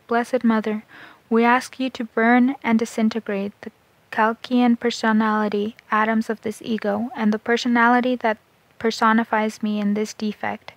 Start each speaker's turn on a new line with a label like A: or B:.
A: Blessed Mother, we ask you to burn and disintegrate the Kalkian personality atoms of this ego and the personality that personifies me in this defect.